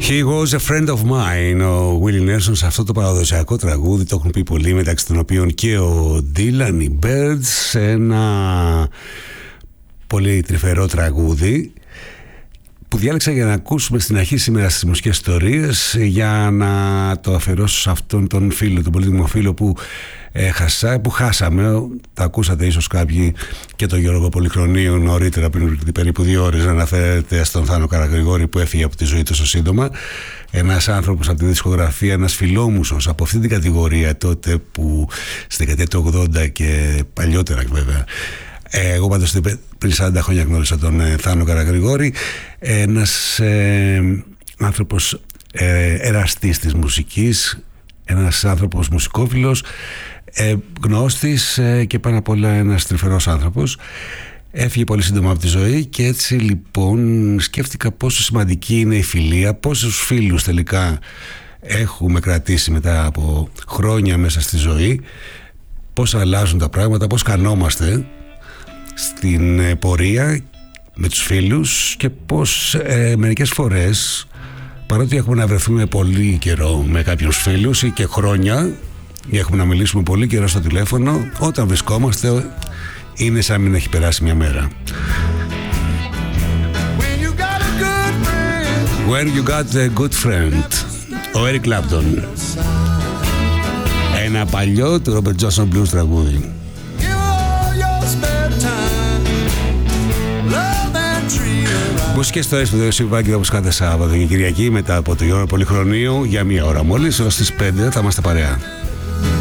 He was a friend of mine, ο Willie Nelson, σε αυτό το παραδοσιακό τραγούδι. Το έχουν πει πολλοί, μεταξύ των οποίων και ο Dylan, οι Birds. Ένα πολύ τρυφερό τραγούδι που διάλεξα για να ακούσουμε στην αρχή σήμερα στις μουσικές ιστορίες, για να το αφιερώσω σε αυτόν τον φίλο, τον πολύτιμο φίλο που έχασα, που χάσαμε. Τα ακούσατε ίσως κάποιοι και τον Γιώργο Πολυχρονίου νωρίτερα, πριν περίπου 2 ώρες, να αναφέρεται στον Θάνο Καραγρηγόρη που έφυγε από τη ζωή τόσο σύντομα. Ένας άνθρωπος από τη δισκογραφία, ένας φιλόμουσος από αυτή την κατηγορία τότε, που στη δεκαετία του 80 και παλιότερα βέβαια. Εγώ πάντως πριν 40 χρόνια γνώρισα τον Θάνο Καραγρηγόρη, ένας άνθρωπος εραστής της μουσικής, ένας άνθρωπος μουσικόφιλος, γνώστης και πάνω απ' όλα ένας τρυφερός άνθρωπος. Έφυγε πολύ σύντομα από τη ζωή και έτσι λοιπόν σκέφτηκα πόσο σημαντική είναι η φιλία, πόσους φίλους τελικά έχουμε κρατήσει μετά από χρόνια μέσα στη ζωή, πώς αλλάζουν τα πράγματα, πώς κανόμαστε στην πορεία με τους φίλους και πως μερικές φορές, παρότι έχουμε να βρεθούμε πολύ καιρό με κάποιους φίλους ή και χρόνια, ή έχουμε να μιλήσουμε πολύ καιρό στο τηλέφωνο, όταν βρισκόμαστε είναι σαν να μην έχει περάσει μια μέρα. When you got a good friend, ο Eric Clapton. Ένα παλιό του Robert Johnson Blues τραγούδι. Μουσικές ιστορίες με τον Ιωσήφ Βάγκη, όπως κάθε Σάββατο και Κυριακή, μετά από το Γιώργο Πολυχρονίου, για 1 ώρα μόλις, ως τις 5 θα είμαστε παρέα.